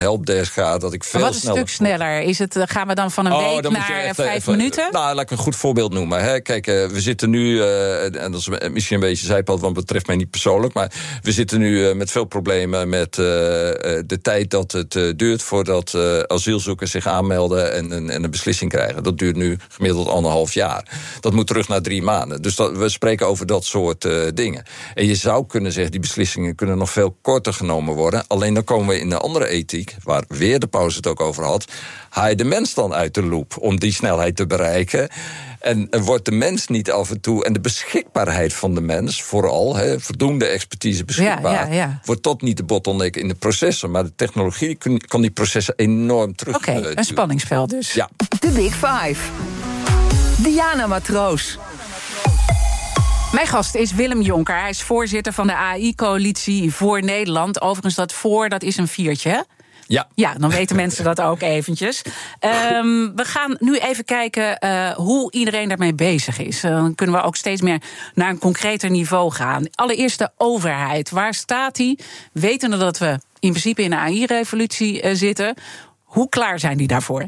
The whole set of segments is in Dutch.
helpdesk ga, dat ik veel sneller... Wat een stuk sneller? Gaan we dan van een week naar 5 minuten? Nou, laat ik een goed voorbeeld noemen. Hè. Kijk, we zitten nu, en dat is misschien een beetje zijpad, want het betreft mij niet persoonlijk, maar we zitten nu met veel problemen met de tijd dat het duurt voordat asielzoekers zich aanmelden en een beslissing krijgen. Dat duurt nu gemiddeld 1,5 jaar. Dat moet terug naar 3 maanden. Dus we spreken over dat soort dingen. En je zou kunnen zeggen, die beslissingen kunnen nog veel korter genomen worden. Alleen dan komen we in de andere ethiek, waar weer de pauze het ook over had, haal je de mens dan uit de loop om die snelheid te bereiken. En wordt de mens niet af en toe, en de beschikbaarheid van de mens, vooral, voldoende expertise beschikbaar, wordt tot niet de bottleneck in de processen. Maar de technologie kan die processen enorm terug. Oké, een spanningsveld dus. Ja. De Big Five. Diana Matroos. Mijn gast is Willem Jonker. Hij is voorzitter van de AI-coalitie voor Nederland. Overigens, dat is een 4'tje, hè? Ja, dan weten mensen dat ook eventjes. We gaan nu even kijken hoe iedereen daarmee bezig is. Dan kunnen we ook steeds meer naar een concreter niveau gaan. Allereerst de overheid. Waar staat die? Wetende dat we in principe in een AI-revolutie zitten. Hoe klaar zijn die daarvoor?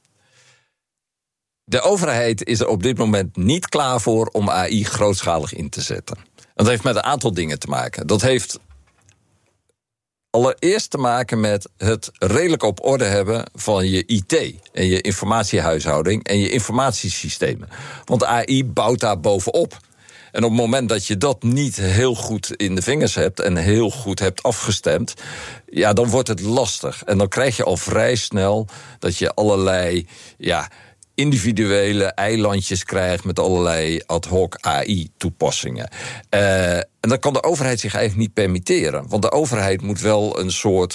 De overheid is er op dit moment niet klaar voor om AI grootschalig in te zetten. Dat heeft met een aantal dingen te maken. Dat heeft allereerst te maken met het redelijk op orde hebben van je IT en je informatiehuishouding en je informatiesystemen. Want AI bouwt daar bovenop. En op het moment dat je dat niet heel goed in de vingers hebt en heel goed hebt afgestemd, ja, dan wordt het lastig. En dan krijg je al vrij snel dat je allerlei individuele eilandjes krijgt met allerlei ad hoc AI-toepassingen. En dat kan de overheid zich eigenlijk niet permitteren. Want de overheid moet wel een soort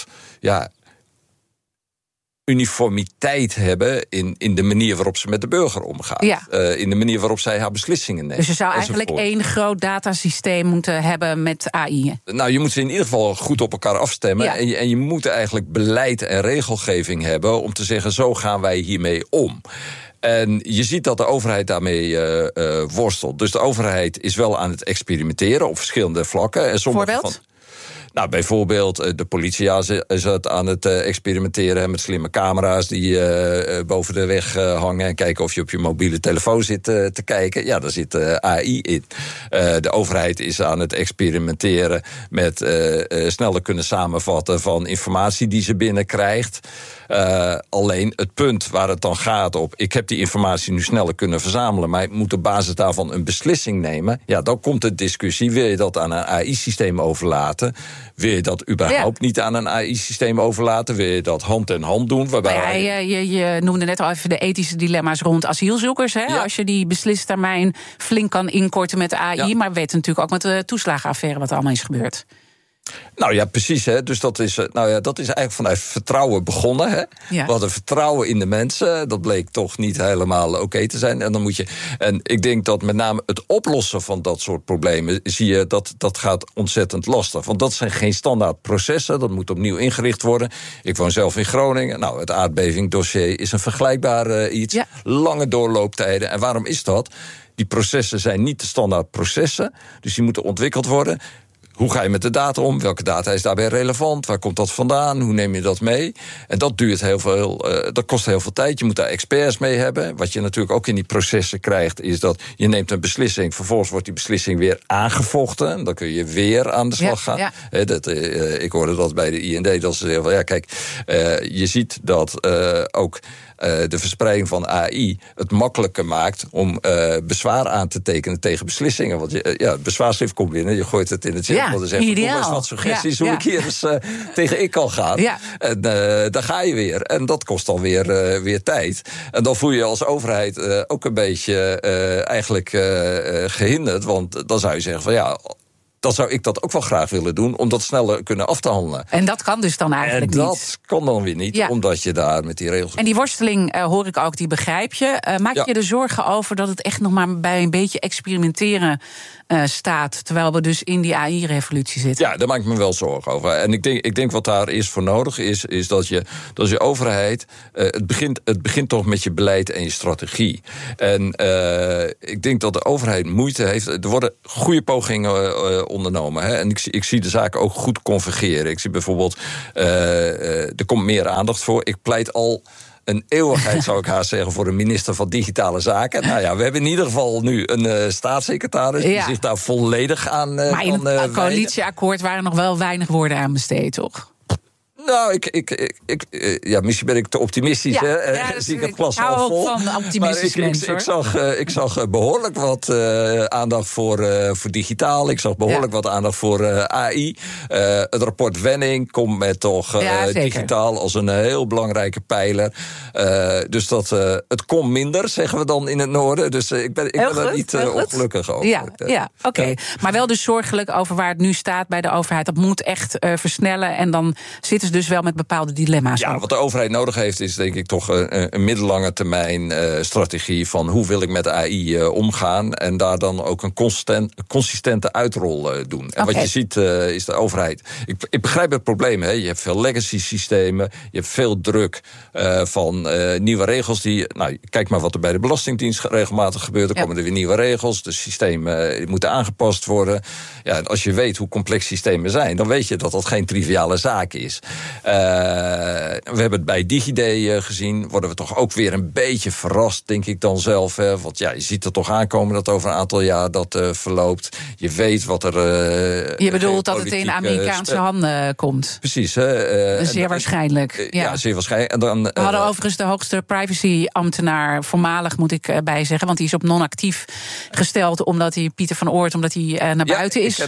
uniformiteit hebben in de manier waarop ze met de burger omgaat. Ja. In de manier waarop zij haar beslissingen neemt. Dus je zou eigenlijk één groot datasysteem moeten hebben met AI? Nou, je moet ze in ieder geval goed op elkaar afstemmen. Ja. En je moet eigenlijk beleid en regelgeving hebben om te zeggen, zo gaan wij hiermee om. En je ziet dat de overheid daarmee worstelt. Dus de overheid is wel aan het experimenteren op verschillende vlakken. En voorbeeld? Nou, bijvoorbeeld de politie is het aan het experimenteren met slimme camera's die boven de weg hangen en kijken of je op je mobiele telefoon zit te kijken. Ja, daar zit AI in. De overheid is aan het experimenteren met sneller kunnen samenvatten van informatie die ze binnenkrijgt. Alleen het punt waar het dan gaat op, ik heb die informatie nu sneller kunnen verzamelen, maar ik moet op basis daarvan een beslissing nemen. Ja, dan komt de discussie, wil je dat aan een AI-systeem overlaten? Wil je dat überhaupt niet aan een AI-systeem overlaten? Wil je dat hand in hand doen? Waarbij je noemde net al even de ethische dilemma's rond asielzoekers. Hè? Ja. Als je die beslistermijn flink kan inkorten met AI. Ja. Maar we weten natuurlijk ook met de toeslagenaffaire wat er allemaal is gebeurd. Nou ja, precies. Hè. Dus dat is eigenlijk vanuit vertrouwen begonnen. Hè. Ja. We hadden vertrouwen in de mensen. Dat bleek toch niet helemaal oké te zijn. En ik denk dat met name het oplossen van dat soort problemen, zie je dat gaat ontzettend lastig. Want dat zijn geen standaard processen. Dat moet opnieuw ingericht worden. Ik woon zelf in Groningen. Nou, het aardbevingdossier is een vergelijkbaar iets. Ja. Lange doorlooptijden. En waarom is dat? Die processen zijn niet de standaard processen. Dus die moeten ontwikkeld worden. Hoe ga je met de data om? Welke data is daarbij relevant? Waar komt dat vandaan? Hoe neem je dat mee? En dat duurt heel veel. Dat kost heel veel tijd. Je moet daar experts mee hebben. Wat je natuurlijk ook in die processen krijgt, is dat je neemt een beslissing. Vervolgens wordt die beslissing weer aangevochten. Dan kun je weer aan de slag gaan. Ja. Ik hoorde dat bij de IND. Dat ze zeggen van, ja, kijk, je ziet dat ook de verspreiding van AI het makkelijker maakt om bezwaar aan te tekenen tegen beslissingen. Want het bezwaarschrift komt binnen, je gooit het in het chat. En zegt, kom eens wat suggesties hoe ik hier eens tegen in kan gaan. Ja. En dan ga je weer. En dat kost dan weer tijd. En dan voel je als overheid ook een beetje eigenlijk gehinderd. Want dan zou je zeggen van ja, dan zou ik dat ook wel graag willen doen, om dat sneller kunnen af te handelen. En dat kan dus dan eigenlijk niet? En dat kan dan weer niet, omdat je daar met die regels... En die worsteling hoor ik ook, die begrijp je. Maak je er zorgen over dat het echt nog maar bij een beetje experimenteren staat, terwijl we dus in die AI-revolutie zitten? Ja, daar maak ik me wel zorgen over. En ik denk wat daar eerst voor nodig is dat je overheid... Het begint toch met je beleid en je strategie. En ik denk dat de overheid moeite heeft. Er worden goede pogingen ondernomen. Hè? En ik zie de zaken ook goed convergeren. Ik zie bijvoorbeeld, er komt meer aandacht voor. Ik pleit al een eeuwigheid, zou ik haast zeggen, voor een minister van Digitale Zaken. Nou ja, we hebben in ieder geval nu een staatssecretaris die zich daar volledig aan maar in het coalitieakkoord waren nog wel weinig woorden aan besteed, toch? Nou, misschien ben ik te optimistisch. Zie ik het glas al vol. Van optimistische mensen, ik zag behoorlijk wat aandacht voor digitaal. Ik zag behoorlijk wat aandacht voor AI. Het rapport Wenning komt met toch digitaal als een heel belangrijke pijler. Dus het kon minder, zeggen we dan in het noorden. Dus ik ben er niet ongelukkig over. Ja, oké. Maar wel dus zorgelijk over waar het nu staat bij de overheid. Dat moet echt versnellen en dan zitten ze dus wel met bepaalde dilemma's. Ja, wat de overheid nodig heeft is denk ik toch een middellange termijn strategie van hoe wil ik met AI omgaan en daar dan ook een consistente uitrol doen. En wat je ziet is de overheid. Ik begrijp het probleem. Hè. Je hebt veel legacy systemen, je hebt veel druk van nieuwe regels kijk maar wat er bij de Belastingdienst regelmatig gebeurt. Er komen er weer nieuwe regels, de systemen moeten aangepast worden. Ja, en als je weet hoe complex systemen zijn, dan weet je dat dat geen triviale zaak is. We hebben het bij DigiD gezien. Worden we toch ook weer een beetje verrast, denk ik dan zelf. Hè? Want je ziet er toch aankomen dat over een aantal jaar dat verloopt. Je weet wat er... je bedoelt dat het in Amerikaanse handen komt? Precies. Zeer waarschijnlijk. Ja, zeer waarschijnlijk. En dan, we hadden overigens de hoogste privacy-ambtenaar, voormalig moet ik bijzeggen, want die is op non-actief gesteld omdat hij, Pieter van Oort, omdat hij naar buiten is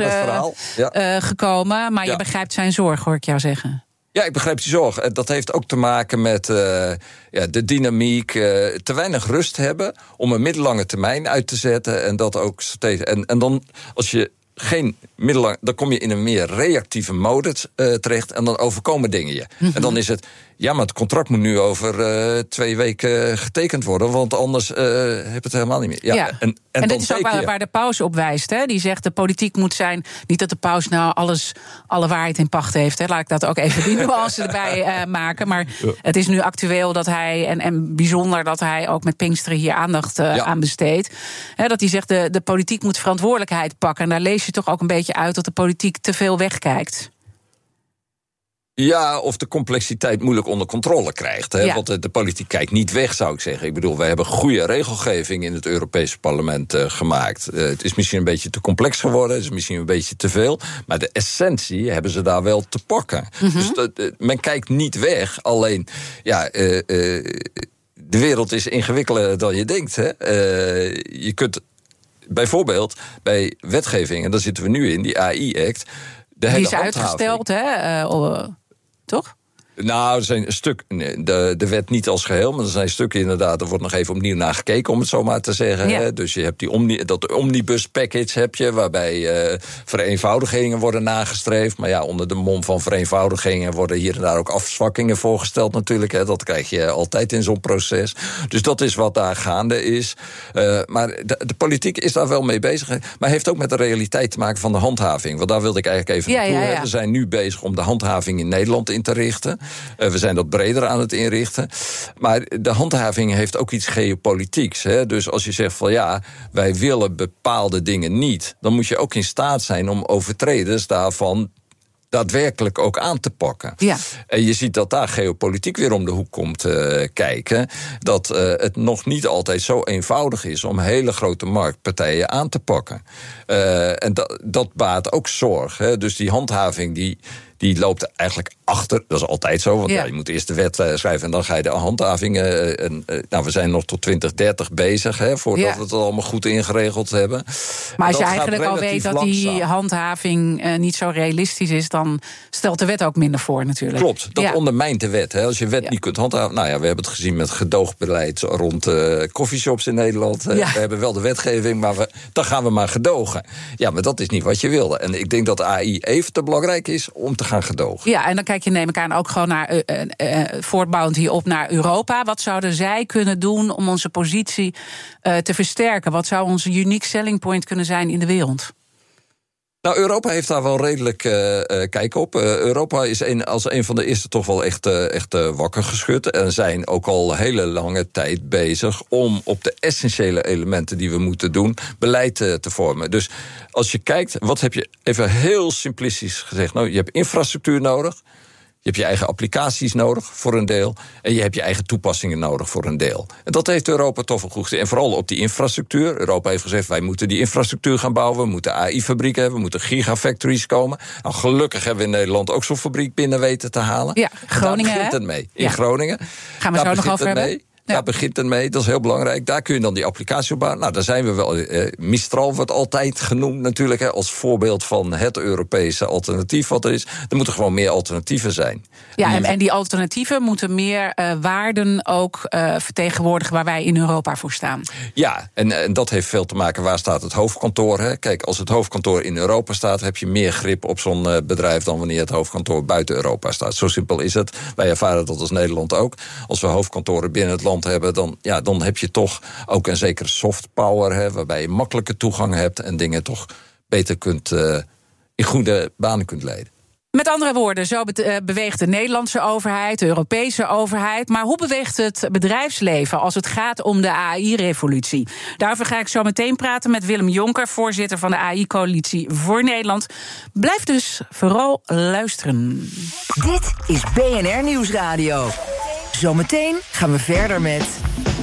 gekomen. Maar je begrijpt zijn zorg, hoor ik jou zeggen. Ja, ik begrijp die zorg. Dat heeft ook te maken met de dynamiek. Te weinig rust hebben om een middellange termijn uit te zetten. En dat ook steeds. En dan, als je geen middellang, dan kom je in een meer reactieve modus terecht. En dan overkomen dingen je. Mm-hmm. En dan is het, maar het contract moet nu over 2 weken getekend worden. Want anders heb je het helemaal niet meer. Ja. En dit is ook waar de paus op wijst. Hè? Die zegt de politiek moet zijn, niet dat de paus nou alle waarheid in pacht heeft. Hè? Laat ik dat ook even die nuance erbij maken. Maar het is nu actueel dat hij, en bijzonder dat hij ook met Pinksteren hier aandacht aan besteedt. Hè, dat hij zegt de politiek moet verantwoordelijkheid pakken. En daar lees je toch ook een beetje uit dat de politiek te veel wegkijkt. Ja, of de complexiteit moeilijk onder controle krijgt. Hè? Ja. Want de politiek kijkt niet weg, zou ik zeggen. Ik bedoel, wij hebben goede regelgeving in het Europese parlement gemaakt. Het is misschien een beetje te complex geworden, het is misschien een beetje te veel. Maar de essentie hebben ze daar wel te pakken. Mm-hmm. Dus men kijkt niet weg, alleen de wereld is ingewikkelder dan je denkt. Hè? Je kunt bijvoorbeeld bij wetgeving, en daar zitten we nu in, die AI-act. Die is uitgesteld, hè? Toch? Nou, er zijn een stuk, de wet niet als geheel, maar er zijn stukken inderdaad, er wordt nog even opnieuw naar gekeken, om het zo maar te zeggen. Ja. Hè? Dus je hebt dat omnibus package heb je, waarbij vereenvoudigingen worden nagestreefd. Maar ja, onder de mom van vereenvoudigingen worden hier en daar ook afzwakkingen voorgesteld natuurlijk. Hè? Dat krijg je altijd in zo'n proces. Dus dat is wat daar gaande is. Maar de politiek is daar wel mee bezig. Maar heeft ook met de realiteit te maken van de handhaving. Want daar wilde ik eigenlijk even naartoe. Ja. We zijn nu bezig om de handhaving in Nederland in te richten. We zijn dat breder aan het inrichten. Maar de handhaving heeft ook iets geopolitieks. Hè? Dus als je zegt van wij willen bepaalde dingen niet, dan moet je ook in staat zijn om overtreders daarvan daadwerkelijk ook aan te pakken. Ja. En je ziet dat daar geopolitiek weer om de hoek komt kijken. Dat het nog niet altijd zo eenvoudig is om hele grote marktpartijen aan te pakken. En dat baart ook zorg. Hè? Dus die handhaving die loopt eigenlijk achter. Dat is altijd zo, want je moet eerst de wet schrijven en dan ga je de handhaving. We zijn nog tot 2030 bezig, voordat we het allemaal goed ingeregeld hebben. Maar als je eigenlijk al weet dat die handhaving niet zo realistisch is, dan stelt de wet ook minder voor natuurlijk. Klopt, dat ondermijnt de wet. Hè. Als je wet niet kunt handhaven. Nou ja, we hebben het gezien met gedoogbeleid rond coffeeshops in Nederland. We hebben wel de wetgeving, maar dan gaan we maar gedogen. Ja, maar dat is niet wat je wilde. En ik denk dat AI even te belangrijk is om te gaan gedogen. Ja, en dan kijk je, neem ik aan, ook gewoon naar voortbouwend hierop naar Europa. Wat zouden zij kunnen doen om onze positie te versterken? Wat zou onze unique selling point kunnen zijn in de wereld? Nou, Europa heeft daar wel redelijk kijk op. Europa is als een van de eerste toch wel echt wakker geschud. En zijn ook al hele lange tijd bezig om op de essentiële elementen die we moeten doen, beleid te vormen. Dus als je kijkt, wat heb je, even heel simplistisch gezegd, nou, je hebt infrastructuur nodig. Je hebt je eigen applicaties nodig voor een deel. En je hebt je eigen toepassingen nodig voor een deel. En dat heeft Europa toch wel goed gedaan. En vooral op die infrastructuur. Europa heeft gezegd, wij moeten die infrastructuur gaan bouwen. We moeten AI-fabrieken hebben. We moeten gigafactories komen. Nou, gelukkig hebben we in Nederland ook zo'n fabriek binnen weten te halen. Ja, Groningen. Daar begint het mee. In Groningen. Gaan we zo nog over hebben. Daar begint het mee, dat is heel belangrijk. Daar kun je dan die applicatie op bouwen. Nou, daar zijn we wel. Mistral wordt altijd genoemd natuurlijk, als voorbeeld van het Europese alternatief wat er is. Er moeten gewoon meer alternatieven zijn. Ja, en die alternatieven moeten meer waarden ook vertegenwoordigen waar wij in Europa voor staan. Ja, en dat heeft veel te maken, waar staat het hoofdkantoor? Hè? Kijk, als het hoofdkantoor in Europa staat, heb je meer grip op zo'n bedrijf dan wanneer het hoofdkantoor buiten Europa staat. Zo simpel is het. Wij ervaren dat als Nederland ook. Als we hoofdkantoren binnen het land hebben, dan heb je toch ook een zekere soft power, waarbij je makkelijke toegang hebt en dingen toch beter in goede banen kunt leiden. Met andere woorden, zo beweegt de Nederlandse overheid, de Europese overheid. Maar hoe beweegt het bedrijfsleven als het gaat om de AI-revolutie? Daarover ga ik zo meteen praten met Willem Jonker, voorzitter van de AI-coalitie voor Nederland. Blijf dus vooral luisteren. Dit is BNR Nieuwsradio. Zometeen gaan we verder met